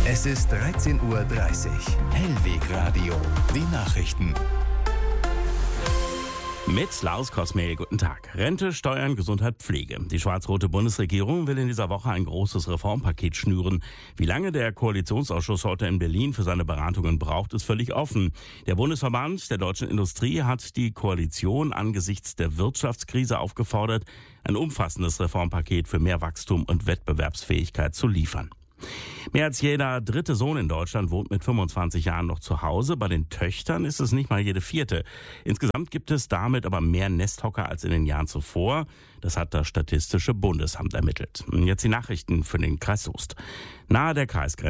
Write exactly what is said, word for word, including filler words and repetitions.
Es ist dreizehn Uhr dreißig. Hellweg Radio. Die Nachrichten. Mit Laus Kosmel, guten Tag. Rente, Steuern, Gesundheit, Pflege. Die schwarz-rote Bundesregierung will in dieser Woche ein großes Reformpaket schnüren. Wie lange der Koalitionsausschuss heute in Berlin für seine Beratungen braucht, ist völlig offen. Der Bundesverband der deutschen Industrie hat die Koalition angesichts der Wirtschaftskrise aufgefordert, ein umfassendes Reformpaket für mehr Wachstum und Wettbewerbsfähigkeit zu liefern. Mehr als jeder dritte Sohn in Deutschland wohnt mit fünfundzwanzig Jahren noch zu Hause. Bei den Töchtern ist es nicht mal jede vierte. Insgesamt gibt es damit aber mehr Nesthocker als in den Jahren zuvor. Das hat das Statistische Bundesamt ermittelt. Jetzt die Nachrichten für den Kreis Soest. Nahe der Kreisgrenze